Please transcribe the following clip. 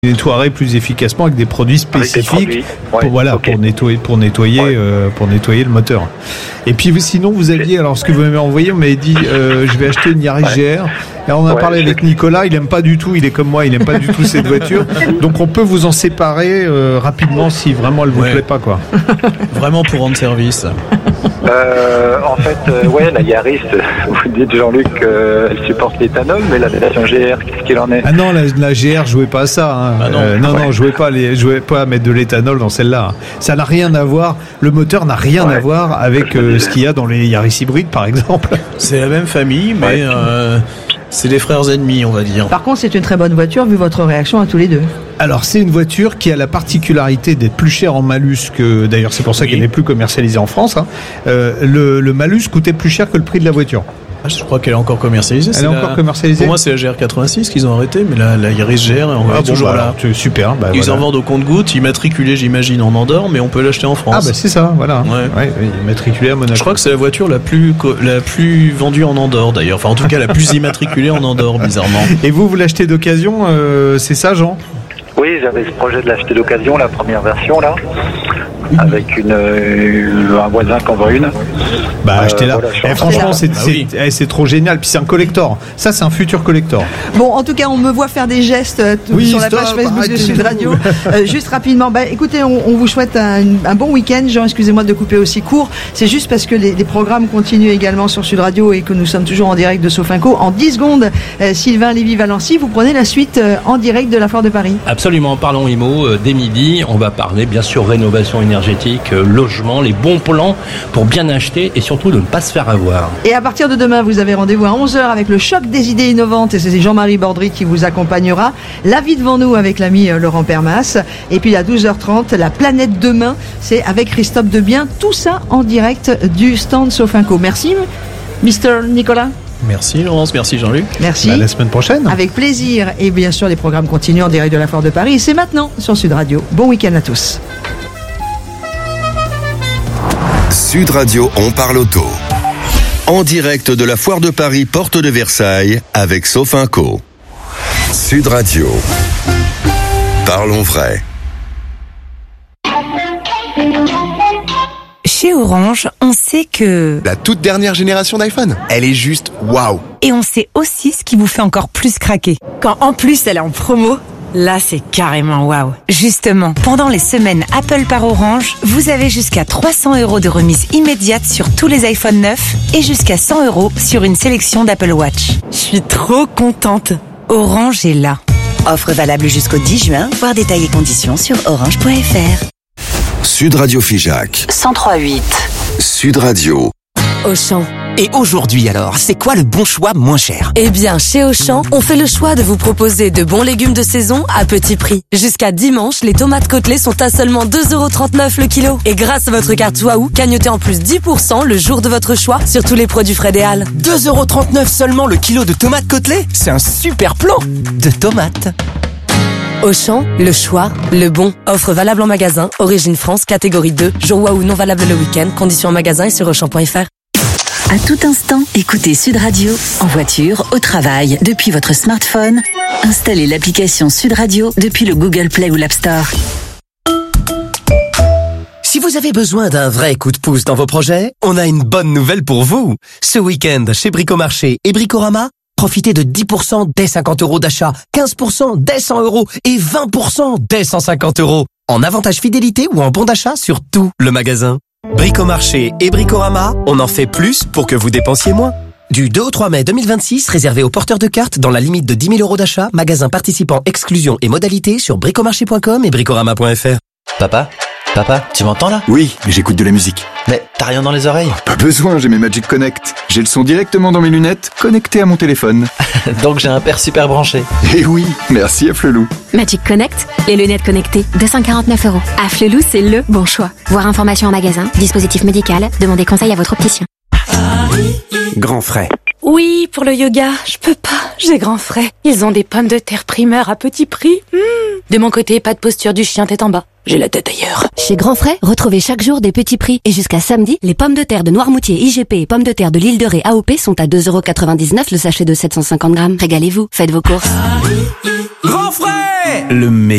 nettoierait plus efficacement avec des produits spécifiques pour nettoyer le moteur. Et puis sinon vous aviez, alors ce que vous m'avez envoyé, vous m'avez dit je vais acheter une Yaris GR. Et on a parlé avec Nicolas, il aime pas du tout, il est comme moi, il aime pas du tout cette voiture. Donc on peut vous en séparer rapidement si vraiment elle vous plaît pas, quoi. Vraiment pour rendre service. En fait, la Yaris, vous dites Jean-Luc, elle supporte l'éthanol, mais la version GR, qu'est-ce qu'il en est? Ah non, la GR, jouez pas à ça. Hein. Ah non, jouez pas à mettre de l'éthanol dans celle-là. Ça n'a rien à voir. Le moteur n'a rien à voir avec ce qu'il y a dans les Yaris hybrides, par exemple. C'est la même famille, mais c'est des frères ennemis, on va dire. Par contre, c'est une très bonne voiture, vu votre réaction à tous les deux. Alors, c'est une voiture qui a la particularité d'être plus chère en malus que... D'ailleurs, c'est pour ça qu'elle n'est plus commercialisée en France. Hein. Le malus coûtait plus cher que le prix de la voiture. Ah, je crois qu'elle est encore commercialisée. Elle est encore commercialisée. Pour moi, c'est la GR86 qu'ils ont arrêté, mais la Yaris GR est toujours là. Super. Ils en vendent au compte-gouttes, immatriculé, j'imagine, en Andorre, mais on peut l'acheter en France. Ah, c'est ça, voilà. Immatriculé à Monaco. Je crois que c'est la voiture la plus vendue en Andorre, d'ailleurs. Enfin, en tout cas, la plus immatriculée en Andorre, bizarrement. Et vous l'achetez d'occasion, c'est ça, Jean? Oui, j'avais ce projet de l'acheter d'occasion, la première version, là. Avec un voisin qui en veut une. Achetez-la. Franchement, c'est trop génial. Puis c'est un collector. Ça, c'est un futur collector. Bon, en tout cas, on me voit faire des gestes sur la page Facebook de Sud Radio. Juste rapidement, écoutez, on vous souhaite un bon week-end. Jean, excusez-moi de couper aussi court. C'est juste parce que les programmes continuent également sur Sud Radio et que nous sommes toujours en direct de Sofinco. En 10 secondes, Sylvain Lévy-Valency, vous prenez la suite en direct de la Foire de Paris. Absolument. Parlons IMO dès midi. On va parler, bien sûr, rénovation énergétique, logement, les bons plans pour bien acheter et surtout de ne pas se faire avoir. Et à partir de demain, vous avez rendez-vous à 11h avec le choc des idées innovantes et c'est Jean-Marie Bordry qui vous accompagnera. La vie devant nous avec l'ami Laurent Permas. Et puis à 12h30, la planète demain, c'est avec Christophe Debien. Tout ça en direct du stand Sofinco. Merci, Mr. Nicolas. Merci Laurence, merci Jean-Luc. Merci. La semaine prochaine. Avec plaisir. Et bien sûr, les programmes continuent en direct de la Foire de Paris. Et c'est maintenant sur Sud Radio. Bon week-end à tous. Sud Radio, on parle auto. En direct de la Foire de Paris, porte de Versailles, avec Sofinco. Sud Radio. Parlons vrai. Chez Orange, on sait que... La toute dernière génération d'iPhone, elle est juste waouh. Et on sait aussi ce qui vous fait encore plus craquer. Quand en plus elle est en promo, là c'est carrément waouh. Justement, pendant les semaines Apple par Orange, vous avez jusqu'à 300 € de remise immédiate sur tous les iPhone 9 et jusqu'à 100 € sur une sélection d'Apple Watch. Je suis trop contente. Orange est là. Offre valable jusqu'au 10 juin, voir détails et conditions sur orange.fr. Sud Radio Figeac 103.8. Sud Radio. Auchan. Et aujourd'hui alors, c'est quoi le bon choix moins cher? Eh bien, chez Auchan, on fait le choix de vous proposer de bons légumes de saison à petit prix. Jusqu'à dimanche, les tomates côtelées sont à seulement 2,39 € le kilo. Et grâce à votre carte Waouh, cagnotez en plus 10% le jour de votre choix sur tous les produits frais des Halles. 2,39 € seulement le kilo de tomates côtelées? C'est un super plan de tomates. Auchan, le choix, le bon. Offre valable en magasin, origine France, catégorie 2, jour Waouh non valable le week-end, conditions en magasin et sur Auchan.fr. À tout instant, écoutez Sud Radio, en voiture, au travail, depuis votre smartphone. Installez l'application Sud Radio depuis le Google Play ou l'App Store. Si vous avez besoin d'un vrai coup de pouce dans vos projets, on a une bonne nouvelle pour vous. Ce week-end, chez Bricomarché et Bricorama, profitez de 10% dès 50 € d'achat, 15% dès 100 € et 20% dès 150 € en avantage fidélité ou en bon d'achat sur tout le magasin. Bricomarché et Bricorama, on en fait plus pour que vous dépensiez moins. Du 2 au 3 mai 2026, réservé aux porteurs de cartes dans la limite de 10 000 € d'achat, magasin participant, exclusion et modalités sur bricomarché.com et bricorama.fr. Papa, tu m'entends là? Oui, mais j'écoute de la musique. Mais t'as rien dans les oreilles? Pas besoin, j'ai mes Magic Connect. J'ai le son directement dans mes lunettes, connecté à mon téléphone. Donc j'ai un père super branché. Eh oui, merci à Flelou. Magic Connect, les lunettes connectées, 249 €. À Flelou, c'est le bon choix. Voir information en magasin, dispositif médical, demandez conseil à votre opticien. Grand frais. Oui, pour le yoga, je peux pas, j'ai grand frais. Ils ont des pommes de terre primeurs à petit prix. De mon côté, pas de posture du chien tête en bas. J'ai la tête ailleurs. Chez Grand Frais, retrouvez chaque jour des petits prix. Et jusqu'à samedi, les pommes de terre de Noirmoutier IGP et pommes de terre de l'île de Ré AOP sont à 2,99 € le sachet de 750 grammes. Régalez-vous, faites vos courses. Grand Frais! Le